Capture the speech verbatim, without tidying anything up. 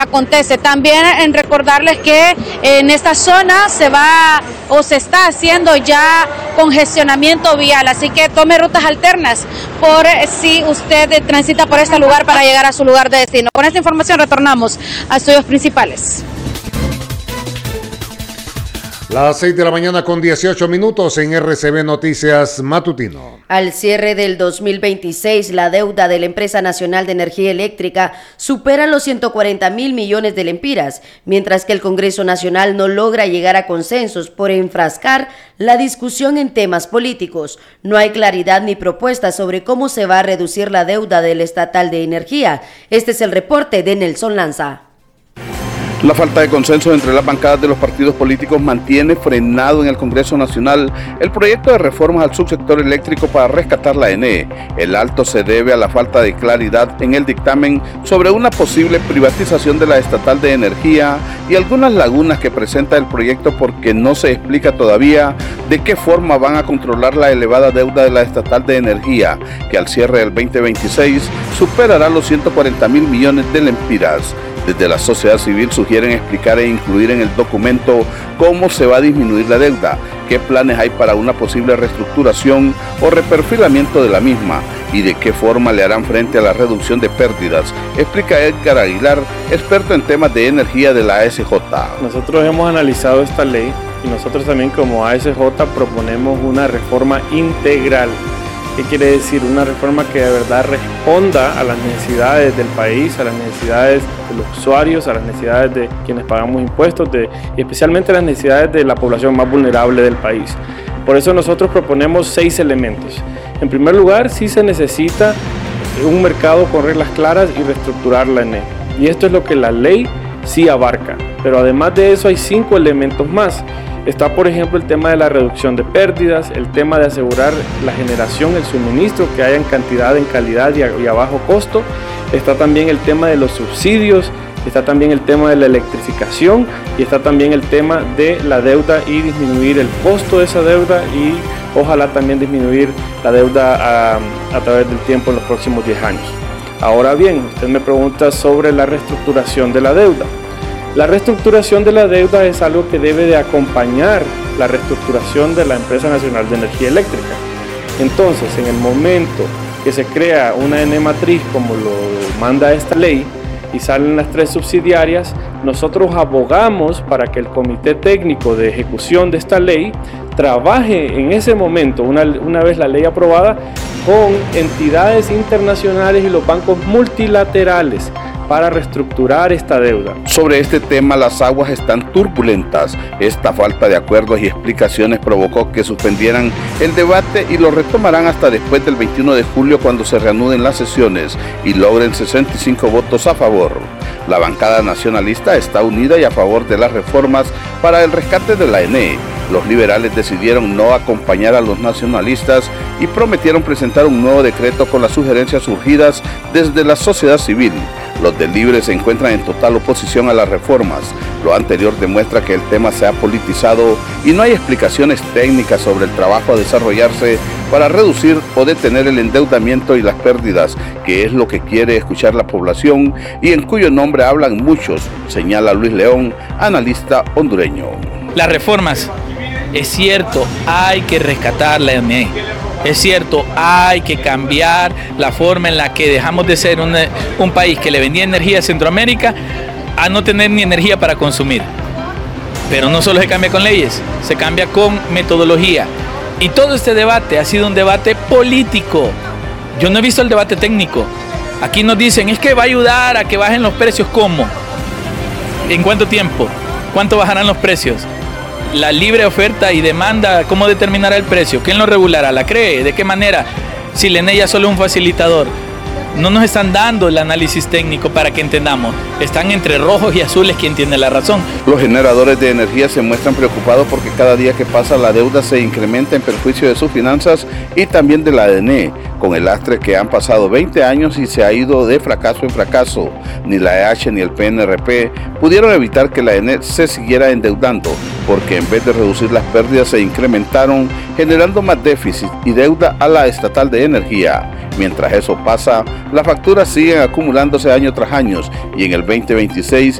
acontece. También en recordarles que en esta zona se va o se está haciendo ya congestionamiento vial, así que tome rutas alternas por si usted transita por este lugar para llegar a su lugar de destino. Con esta información retornamos a estudios principales. Las seis de la mañana con dieciocho minutos en R C B Noticias Matutino. Al cierre del dos mil veintiséis, la deuda de la Empresa Nacional de Energía Eléctrica supera los ciento cuarenta mil millones de lempiras, mientras que el Congreso Nacional no logra llegar a consensos por enfrascar la discusión en temas políticos. No hay claridad ni propuesta sobre cómo se va a reducir la deuda del Estatal de Energía. Este es el reporte de Nelson Lanza. La falta de consenso entre las bancadas de los partidos políticos mantiene frenado en el Congreso Nacional el proyecto de reformas al subsector eléctrico para rescatar la E N E. El alto se debe a la falta de claridad en el dictamen sobre una posible privatización de la Estatal de Energía y algunas lagunas que presenta el proyecto porque no se explica todavía de qué forma van a controlar la elevada deuda de la Estatal de Energía, que al cierre del veinte veintiséis superará los ciento cuarenta mil millones de lempiras. Desde la sociedad civil sugieren explicar e incluir en el documento cómo se va a disminuir la deuda, qué planes hay para una posible reestructuración o reperfilamiento de la misma y de qué forma le harán frente a la reducción de pérdidas, explica Edgar Aguilar, experto en temas de energía de la A S J. Nosotros hemos analizado esta ley y nosotros también como A S J proponemos una reforma integral. ¿Qué quiere decir? Una reforma que de verdad responda a las necesidades del país, a las necesidades de los usuarios, a las necesidades de quienes pagamos impuestos de, y especialmente a las necesidades de la población más vulnerable del país. Por eso nosotros proponemos seis elementos. En primer lugar, sí se necesita un mercado con reglas claras y reestructurar la E N E. Y esto es lo que la ley sí abarca. Pero además de eso hay cinco elementos más. Está, por ejemplo, el tema de la reducción de pérdidas, el tema de asegurar la generación, el suministro, que haya en cantidad, en calidad y a, y a bajo costo. Está también el tema de los subsidios, está también el tema de la electrificación y está también el tema de la deuda y disminuir el costo de esa deuda y ojalá también disminuir la deuda a, a través del tiempo en los próximos diez años. Ahora bien, usted me pregunta sobre la reestructuración de la deuda. La reestructuración de la deuda es algo que debe de acompañar la reestructuración de la Empresa Nacional de Energía Eléctrica. Entonces, en el momento que se crea una E N E matriz como lo manda esta ley y salen las tres subsidiarias, nosotros abogamos para que el Comité Técnico de Ejecución de esta ley trabaje en ese momento, una, una vez la ley aprobada, con entidades internacionales y los bancos multilaterales para reestructurar esta deuda. Sobre este tema, las aguas están turbulentas. Esta falta de acuerdos y explicaciones provocó que suspendieran el debate y lo retomarán hasta después del veintiuno de julio cuando se reanuden las sesiones y logren sesenta y cinco votos a favor. La bancada nacionalista está unida y a favor de las reformas para el rescate de la E N E. Los liberales decidieron no acompañar a los nacionalistas y prometieron presentar un nuevo decreto con las sugerencias surgidas desde la sociedad civil. Los del Libre se encuentran en total oposición a las reformas. Lo anterior demuestra que el tema se ha politizado y no hay explicaciones técnicas sobre el trabajo a desarrollarse para reducir o detener el endeudamiento y las pérdidas, que es lo que quiere escuchar la población y en cuyo nombre hablan muchos, señala Luis León, analista hondureño. Las reformas, es cierto, hay que rescatar la E N E. Es cierto, hay que cambiar la forma en la que dejamos de ser un, un país que le vendía energía a Centroamérica a no tener ni energía para consumir. Pero no solo se cambia con leyes, se cambia con metodología. Y todo este debate ha sido un debate político. Yo no he visto el debate técnico. Aquí nos dicen, es que va a ayudar a que bajen los precios. ¿Cómo? ¿En cuánto tiempo? ¿Cuánto bajarán los precios? La libre oferta y demanda, ¿cómo determinará el precio? ¿Quién lo regulará? ¿La cree? ¿De qué manera? Si la E N E ya es solo un facilitador. No nos están dando el análisis técnico para que entendamos. Están entre rojos y azules quien tiene la razón. Los generadores de energía se muestran preocupados porque cada día que pasa la deuda se incrementa en perjuicio de sus finanzas y también de la E N E, con el lastre que han pasado veinte años y se ha ido de fracaso en fracaso. Ni la E H ni el P N R P pudieron evitar que la E N E se siguiera endeudando, porque en vez de reducir las pérdidas se incrementaron, generando más déficit y deuda a la estatal de energía. Mientras eso pasa, las facturas siguen acumulándose año tras año y en el veinte veintiséis